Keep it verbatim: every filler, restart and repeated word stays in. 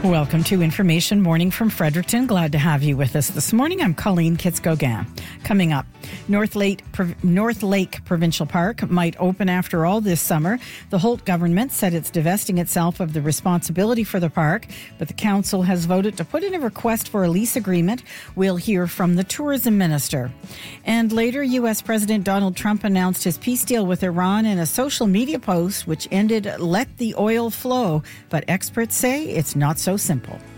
Welcome to Information Morning from Fredericton. Glad to have you with us this morning. I'm Colleen Kitts-Gauguin. Coming up, North Lake, North Lake Provincial Park might open after all this summer. The Holt government said it's divesting itself of the responsibility for the park, but the council has voted to put in a request for a lease agreement. We'll hear from the tourism minister. And later, U S President Donald Trump announced his peace deal with Iran in a social media post which ended "Let the oil flow," but experts say it's not so simple.